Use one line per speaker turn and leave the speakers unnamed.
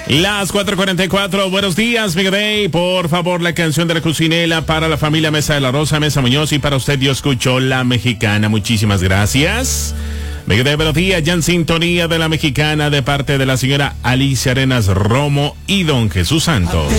Las 4:44, buenos días, Mega Day. Por favor, la canción de la cocinela para la familia Mesa de la Rosa, Mesa Muñoz, y para usted yo escucho La Mexicana. Muchísimas gracias. Mega Day, buenos días, ya en sintonía de La Mexicana de parte de la señora Alicia Arenas Romo y don Jesús Santos.